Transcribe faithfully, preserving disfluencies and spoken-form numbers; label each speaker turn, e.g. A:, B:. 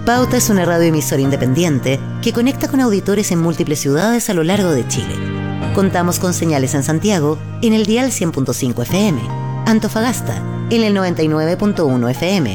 A: Pauta es una radioemisora independiente que conecta con auditores en múltiples ciudades a lo largo de Chile. Contamos con señales en Santiago en el dial cien punto cinco F M, Antofagasta en el noventa y nueve punto uno F M